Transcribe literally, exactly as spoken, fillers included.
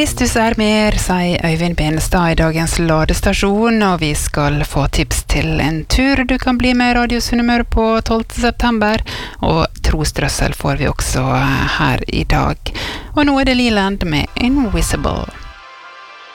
Kristus er mer, sier Øyvind Benestad i dagens ladestasjon, og vi skal få tips til en tur du kan bli med Radio Sunnmøre på tolvte september, og trosdrøssel får vi også her i dag. Og nå er det Leland med Invisible.